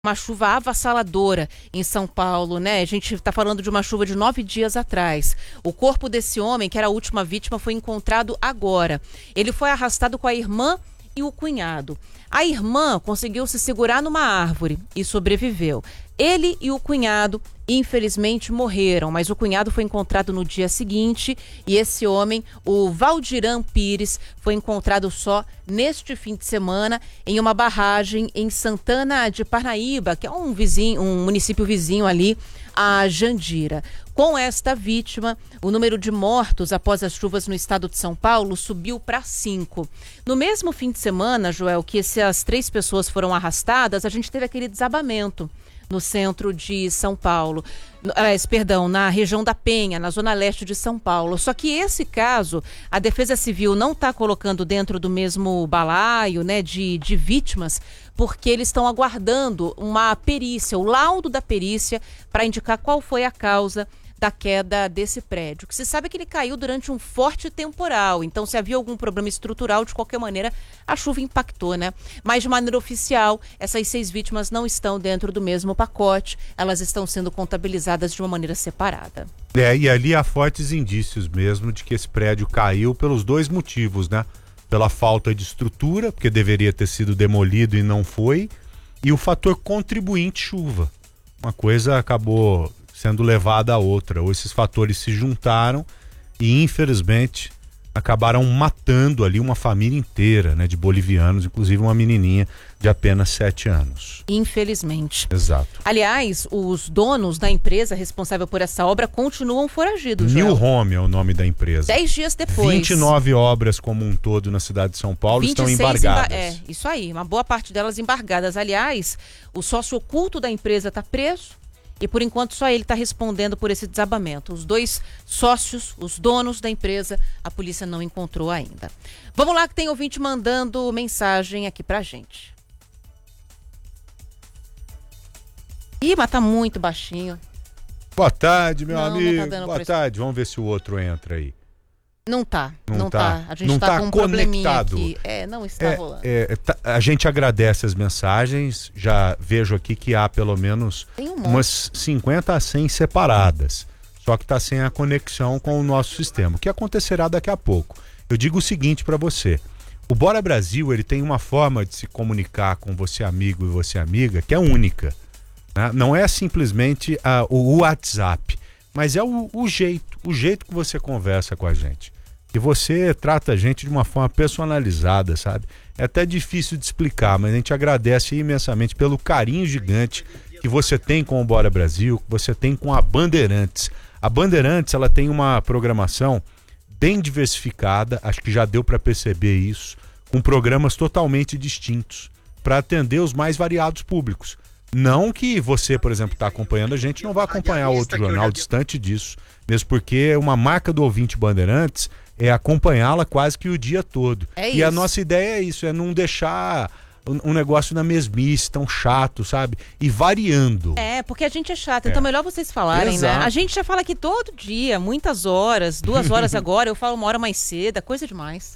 Uma chuva avassaladora em São Paulo, né? A gente está falando de uma chuva de 9 dias atrás. O corpo desse homem, que era a última vítima, foi encontrado agora. Ele foi arrastado com a irmã e o cunhado. A irmã conseguiu se segurar numa árvore e sobreviveu. Ele e o cunhado, infelizmente, morreram, mas o cunhado foi encontrado no dia seguinte e esse homem, o Valdiran Pires, foi encontrado só neste fim de semana em uma barragem em Santana de Parnaíba, que é um município vizinho ali a Jandira. Com esta vítima, o número de mortos após as chuvas no estado de São Paulo subiu para 5. No mesmo fim de semana, Joel, que essas 3 pessoas foram arrastadas, a gente teve aquele desabamento no centro de São Paulo, na região da Penha, na zona leste de São Paulo. Só que esse caso, a Defesa Civil não está colocando dentro do mesmo balaio, né, de vítimas, porque eles estão aguardando uma perícia, o laudo da perícia, para indicar qual foi a causa da queda desse prédio. O que se sabe é que ele caiu durante um forte temporal, então se havia algum problema estrutural, de qualquer maneira, a chuva impactou, né? Mas de maneira oficial, essas 6 vítimas não estão dentro do mesmo pacote, elas estão sendo contabilizadas de uma maneira separada. E ali há fortes indícios mesmo de que esse prédio caiu pelos 2 motivos, né? Pela falta de estrutura, porque deveria ter sido demolido e não foi, e o fator contribuinte chuva. Uma coisa acabou sendo levada a outra, ou esses fatores se juntaram e infelizmente acabaram matando ali uma família inteira, né, de bolivianos, inclusive uma menininha de apenas 7 anos. Infelizmente. Exato. Aliás, os donos da empresa responsável por essa obra continuam foragidos. New Home é o nome da empresa. 10 dias depois. 29 obras como um todo na cidade de São Paulo estão embargadas. Isso aí, uma boa parte delas embargadas. Aliás, o sócio oculto da empresa está preso. E por enquanto só ele está respondendo por esse desabamento. Os 2 sócios, os donos da empresa, a polícia não encontrou ainda. Vamos lá que tem ouvinte mandando mensagem aqui pra gente. Ih, mas tá muito baixinho. Boa tarde, meu amigo. Não tá dando Boa tarde. Vamos ver se o outro entra aí. Não tá. A gente não tá com um probleminha conectado. aqui. Não está rolando. A gente agradece as mensagens. Já vejo aqui que há pelo menos umas 50 a 100 separadas. Só que está sem a conexão com o nosso sistema. O que acontecerá daqui a pouco? Eu digo o seguinte para você. O Bora Brasil, ele tem uma forma de se comunicar com você amigo e você amiga que é única. Né? Não é simplesmente o WhatsApp, mas é o jeito que você conversa com a gente. Que você trata a gente de uma forma personalizada, sabe? É até difícil de explicar, mas a gente agradece imensamente pelo carinho gigante que você tem com o Bora Brasil, que você tem com a Bandeirantes. A Bandeirantes, ela tem uma programação bem diversificada, acho que já deu para perceber isso, com programas totalmente distintos, para atender os mais variados públicos. Não que você, por exemplo, está acompanhando a gente, não vai acompanhar outro jornal distante disso. Mesmo porque uma marca do ouvinte Bandeirantes é acompanhá-la quase que o dia todo. E a nossa ideia é isso, é não deixar um negócio na mesmice, tão chato, sabe? E variando. Porque a gente é chato, então melhor vocês falarem, Exato. né? A gente já fala aqui todo dia, muitas horas, 2 horas agora, eu falo 1 hora mais cedo, é coisa demais.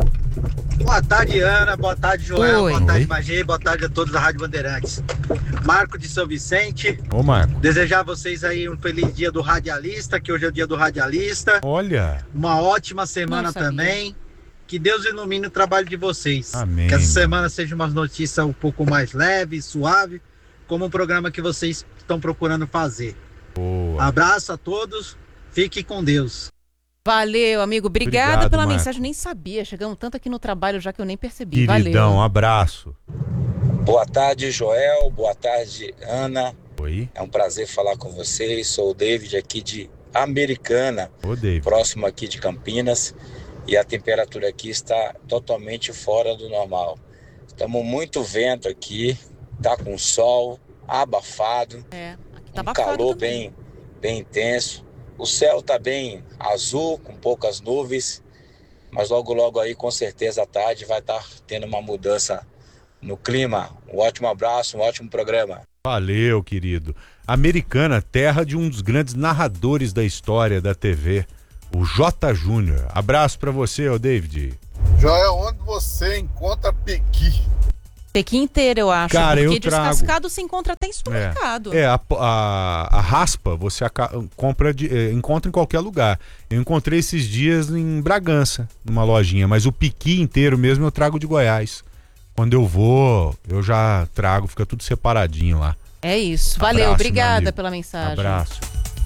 Boa tarde, Ana. Boa tarde, Joel. Oi. Boa tarde, Magê. Boa tarde a todos da Rádio Bandeirantes. Marco de São Vicente. Ô, Marco. Desejar a vocês aí um feliz dia do radialista, que hoje é o dia do radialista. Olha. Uma ótima semana Não sabia. também. Que Deus ilumine o trabalho de vocês. Amém. Que essa semana seja umas notícias um pouco mais leve, suave, como o programa que vocês estão procurando fazer. Boa. Abraço a todos. Fique com Deus. Valeu, amigo. Obrigada Obrigado, pela Marco. mensagem. Nem sabia. Chegamos tanto aqui no trabalho já que eu nem percebi. Queridão, Valeu. abraço. Boa tarde, Joel. Boa tarde, Ana. Oi. É um prazer falar com vocês. Sou o David aqui de Americana, Ô, David. próximo aqui de Campinas. E a temperatura aqui está totalmente fora do normal. Estamos muito vento aqui, tá com sol, abafado, Aqui tá um abafado calor também. bem intenso. O céu tá bem azul, com poucas nuvens, mas logo aí, com certeza, à tarde vai estar tendo uma mudança no clima. Um ótimo abraço, um ótimo programa. Valeu, querido. Americana, terra de um dos grandes narradores da história da TV, o J. Júnior. Abraço pra você, ô David. Joel, onde você encontra pequi? Tequim inteiro, eu acho. Cara, porque eu trago. Descascado se encontra até em supermercado. A raspa você encontra em qualquer lugar. Eu encontrei esses dias em Bragança, numa lojinha, mas o piqui inteiro mesmo eu trago de Goiás. Quando eu vou, eu já trago, fica tudo separadinho lá. É isso. Valeu, Abraço, obrigada pela mensagem. Abraço.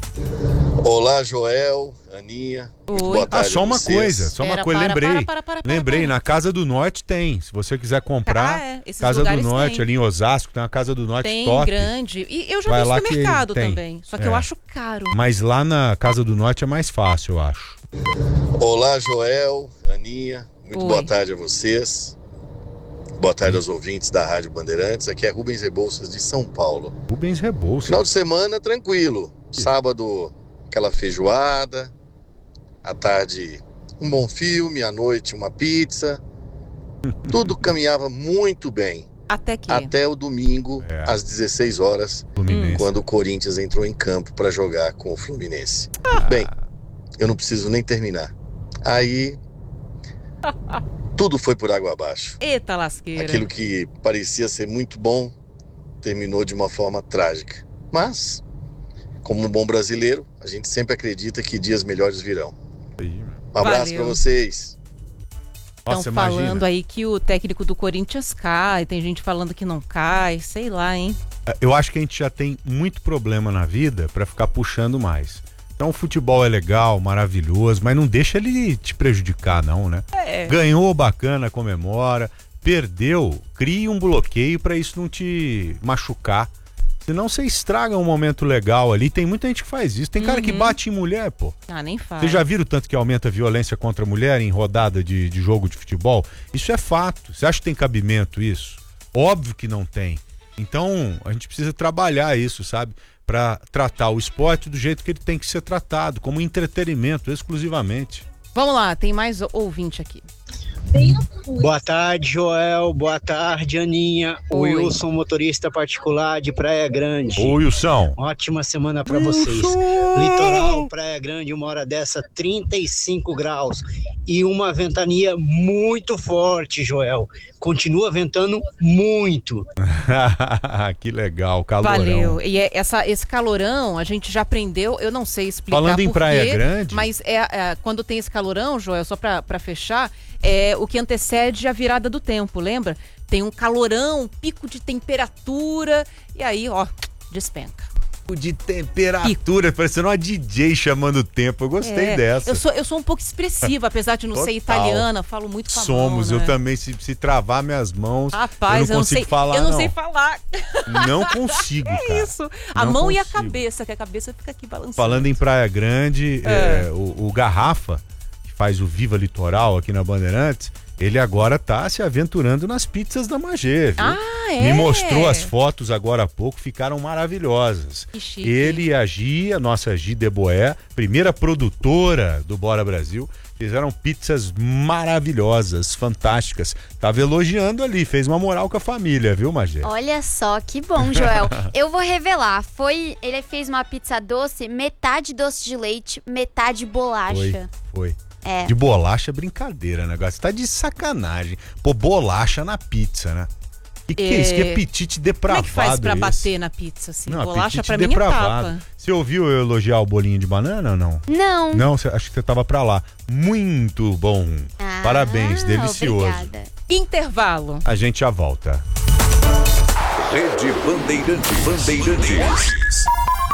Olá, Joel, Aninha. Muito boa tarde. Só uma coisa, lembrei. Lembrei, na Casa do Norte tem. Se você quiser comprar, Casa do Norte, ali em Osasco, tem uma Casa do Norte tem, top. Grande. E eu já vi no supermercado também. Só que eu acho caro. Mas lá na Casa do Norte é mais fácil, eu acho. Olá, Joel, Aninha. Muito boa tarde a vocês. Boa tarde aos ouvintes da Rádio Bandeirantes. Aqui é Rubens Rebouças, de São Paulo. Rubens Rebouças. Final de semana, tranquilo. Sábado, aquela feijoada. À tarde, um bom filme. À noite, uma pizza. Tudo caminhava muito bem. Até o domingo, às 16 horas, quando o Corinthians entrou em campo para jogar com o Fluminense. Bem, eu não preciso nem terminar. Aí... tudo foi por água abaixo. Eita lasqueira. Aquilo que parecia ser muito bom terminou de uma forma trágica. Mas, como um bom brasileiro, a gente sempre acredita que dias melhores virão. Um abraço para vocês. Estão falando aí que o técnico do Corinthians cai, tem gente falando que não cai, sei lá, hein? Eu acho que a gente já tem muito problema na vida para ficar puxando mais. Então o futebol é legal, maravilhoso, mas não deixa ele te prejudicar não, né? Ganhou, bacana, comemora. Perdeu, cria um bloqueio para isso não te machucar. Senão você estraga um momento legal ali. Tem muita gente que faz isso. Tem cara que bate em mulher, pô. Nem faz. Vocês já viram tanto que aumenta a violência contra a mulher em rodada de jogo de futebol? Isso é fato. Você acha que tem cabimento isso? Óbvio que não tem. Então a gente precisa trabalhar isso, sabe? Para tratar o esporte do jeito que ele tem que ser tratado, como entretenimento exclusivamente. Vamos lá, tem mais ouvinte aqui. Boa tarde, Joel. Boa tarde, Aninha. Oi. O Wilson, motorista particular de Praia Grande. Oi, Wilson. Ótima semana para vocês. Litoral, Praia Grande, uma hora dessa, 35 graus. E uma ventania muito forte, Joel. Continua ventando muito. Que legal, calorão. Valeu. E esse calorão, a gente já aprendeu, eu não sei explicar falando em Praia Grande, mas quando tem esse calorão, Joel, só para fechar, é o que antecede a virada do tempo, lembra? Tem um calorão, um pico de temperatura, e aí, ó, despenca. De temperatura, parecendo uma DJ chamando o tempo. Eu gostei dessa. Eu sou um pouco expressiva, apesar de não ser italiana, falo muito com a mão, né? Eu também, se travar minhas mãos, rapaz, eu não consigo falar. Eu não sei falar. Não consigo, cara. Isso. A mão e a cabeça, que a cabeça fica aqui balançando. Falando em Praia Grande, o Garrafa, que faz o Viva Litoral aqui na Bandeirantes, ele agora tá se aventurando nas pizzas da Magê, viu? Me mostrou as fotos agora há pouco, ficaram maravilhosas. Que chique. Ele e a Gi, a nossa Gi Deboé, primeira produtora do Bora Brasil, fizeram pizzas maravilhosas, fantásticas. Tava elogiando ali, fez uma moral com a família, viu, Magê? Olha só, que bom, Joel. Eu vou revelar, ele fez uma pizza doce, metade doce de leite, metade bolacha. Foi. De bolacha é brincadeira, negócio. Tá de sacanagem. Pô, bolacha na pizza, né? Que é isso? Que apetite depravado. Como é que faz pra bater na pizza, assim? Não, bolacha pra mim é tapa. Você ouviu eu elogiar o bolinho de banana ou não? Não. Não, acho que você tava pra lá. Muito bom. Parabéns, delicioso. Obrigada. Intervalo. A gente já volta. Rede Bandeirantes.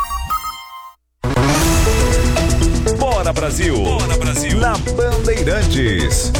Bora Brasil! Bora Brasil! Na Bandeirantes.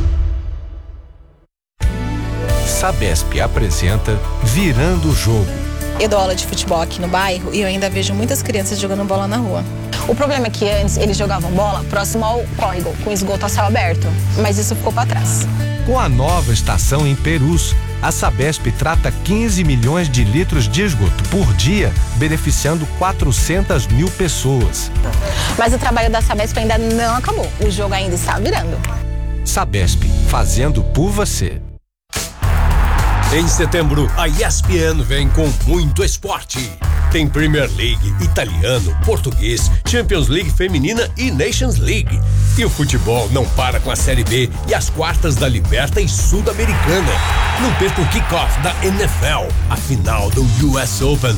Sabesp apresenta Virando o Jogo. Eu dou aula de futebol aqui no bairro e eu ainda vejo muitas crianças jogando bola na rua. O problema é que antes eles jogavam bola próximo ao córrego, com esgoto a céu aberto, mas isso ficou para trás. Com a nova estação em Perus, a Sabesp trata 15 milhões de litros de esgoto por dia, beneficiando 400 mil pessoas. Mas o trabalho da Sabesp ainda não acabou, o jogo ainda está virando. Sabesp, fazendo por você. Em setembro, a ESPN vem com muito esporte. Tem Premier League, italiano, português, Champions League feminina e Nations League. E o futebol não para com a Série B e as quartas da Liberta e Sul-Americana. Não perca o kickoff da NFL, a final do US Open